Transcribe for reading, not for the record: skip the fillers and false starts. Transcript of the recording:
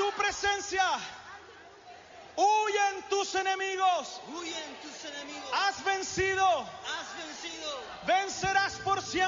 tu presencia. Huyen tus enemigos. Huyen tus enemigos. Has vencido. Has vencido. Vencerás por siempre.